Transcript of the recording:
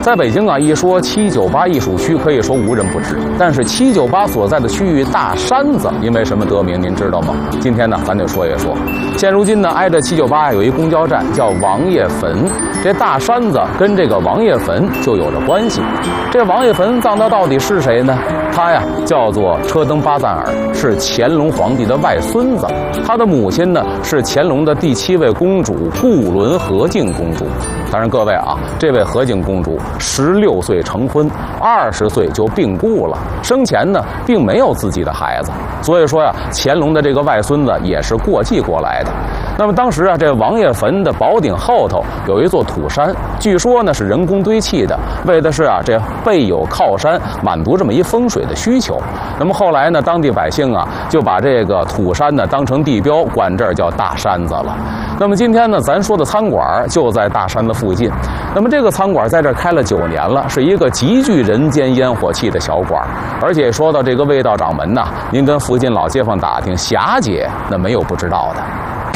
在北京啊，一说798艺术区，可以说无人不知。但是798所在的区域大山子，因为什么得名，您知道吗？今天呢，咱就说一说。现如今呢，挨着798有一公交站叫王爷坟，这大山子跟这个王爷坟就有着关系。这王爷坟葬的到底是谁呢？他呀叫做车登巴赞尔，是乾隆皇帝的外孙子。他的母亲呢是乾隆的第7位公主固伦和敬公主。当然各位啊，这位和敬公主16岁成婚，20岁就病故了，生前呢并没有自己的孩子。所以说呀，乾隆的这个外孙子也是过继过来的。那么当时啊，这王爷坟的宝顶后头有一座土山，据说呢是人工堆砌的，为的是啊这背有靠山，满足这么一风水的需求。那么后来呢，当地百姓啊就把这个土山呢当成地标，管这儿叫大山子了。那么今天呢，咱说的餐馆就在大山子附近。那么这个餐馆在这儿开了9年了，是一个极具人间烟火气的小馆。而且说到这个味道掌门呐，您跟附近老街坊打听，霞姐那没有不知道的。